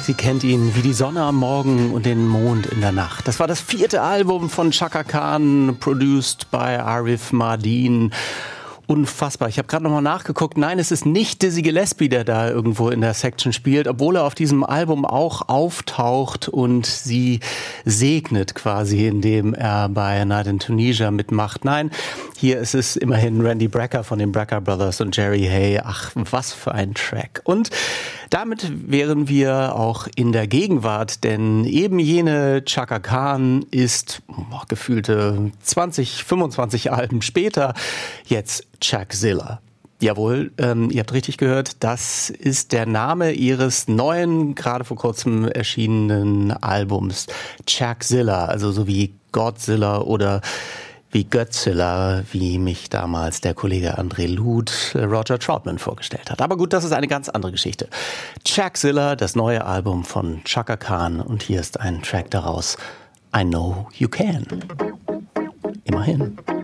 Sie kennt ihn wie die Sonne am Morgen und den Mond in der Nacht. Das war das 4. Album von Chaka Khan, produced by Arif Mardin. Unfassbar. Ich habe gerade nochmal nachgeguckt. Nein, es ist nicht Dizzy Gillespie, der da irgendwo in der Section spielt, obwohl er auf diesem Album auch auftaucht und sie segnet quasi, indem er bei A Night in Tunisia mitmacht. Nein, hier ist es immerhin Randy Brecker von den Brecker Brothers und Jerry Hay. Ach, was für ein Track. Und damit wären wir auch in der Gegenwart, denn eben jene Chaka Khan ist gefühlte 20, 25 Alben später jetzt Chuckzilla. Jawohl, ihr habt richtig gehört, das ist der Name ihres neuen, gerade vor kurzem erschienenen Albums. Chuckzilla, also so wie Godzilla oder wie Götzilla, wie mich damals der Kollege André Luth Roger Troutman vorgestellt hat. Aber gut, das ist eine ganz andere Geschichte. Chuckzilla, das neue Album von Chaka Khan, und hier ist ein Track daraus. I Know You Can. Immerhin.